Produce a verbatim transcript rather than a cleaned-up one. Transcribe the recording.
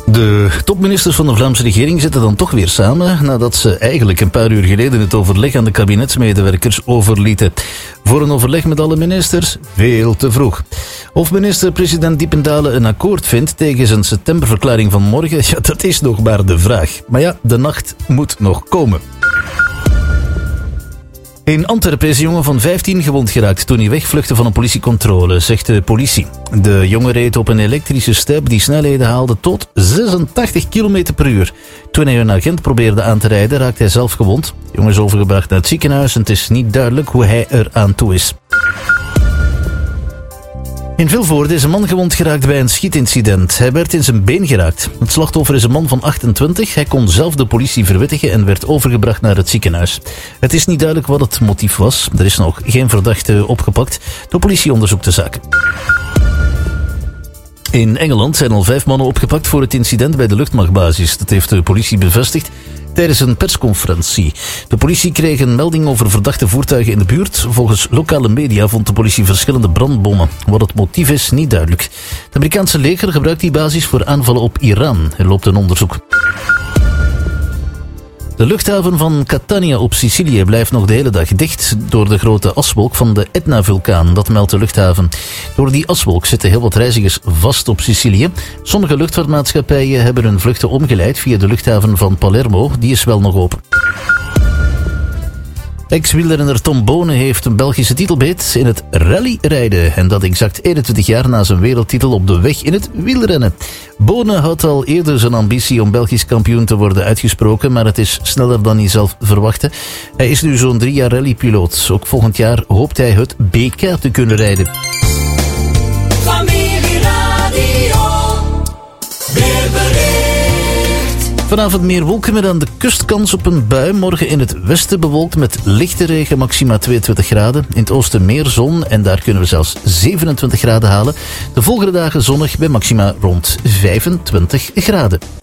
De topministers van de Vlaamse regering zitten dan toch weer samen, nadat ze eigenlijk een paar uur geleden het overleg aan de kabinetsmedewerkers overlieten. Voor een overleg met alle ministers? Veel te vroeg. Of minister-president Diependalen een akkoord vindt tegen zijn septemberverklaring van morgen, ja, dat is nog maar de vraag. Maar ja, de nacht moet nog komen. In Antwerpen is een jongen van vijftien gewond geraakt toen hij wegvluchtte van een politiecontrole, zegt de politie. De jongen reed op een elektrische step die snelheden haalde tot zesentachtig kilometer per uur. Toen hij een agent probeerde aan te rijden, raakte hij zelf gewond. De jongen is overgebracht naar het ziekenhuis en het is niet duidelijk hoe hij er aan toe is. In Vilvoorde is een man gewond geraakt bij een schietincident. Hij werd in zijn been geraakt. Het slachtoffer is een man van achtentwintig. Hij kon zelf de politie verwittigen en werd overgebracht naar het ziekenhuis. Het is niet duidelijk wat het motief was. Er is nog geen verdachte opgepakt. De politie onderzoekt de zaak. In Engeland zijn al vijf mannen opgepakt voor het incident bij de luchtmachtbasis. Dat heeft de politie bevestigd tijdens een persconferentie. De politie kreeg een melding over verdachte voertuigen in de buurt. Volgens lokale media vond de politie verschillende brandbommen. Wat het motief is, niet duidelijk. Het Amerikaanse leger gebruikt die basis voor aanvallen op Iran. Er loopt een onderzoek. De luchthaven van Catania op Sicilië blijft nog de hele dag dicht door de grote aswolk van de Etna-vulkaan. Dat meldt de luchthaven. Door die aswolk zitten heel wat reizigers vast op Sicilië. Sommige luchtvaartmaatschappijen hebben hun vluchten omgeleid via de luchthaven van Palermo. Die is wel nog open. Ex-wielrenner Tom Bonen heeft een Belgische titelbeet in het rallyrijden. En dat exact eenentwintig jaar na zijn wereldtitel op de weg in het wielrennen. Bonen had al eerder zijn ambitie om Belgisch kampioen te worden uitgesproken, maar het is sneller dan hij zelf verwachtte. Hij is nu zo'n drie jaar rallypiloot. Ook volgend jaar hoopt hij het B K te kunnen rijden. Familieradio, weerbericht. Vanavond meer wolken met aan de kust kans op een bui. Morgen in het westen bewolkt met lichte regen, maxima tweeëntwintig graden. In het oosten meer zon en daar kunnen we zelfs zevenentwintig graden halen. De volgende dagen zonnig bij maxima rond vijfentwintig graden.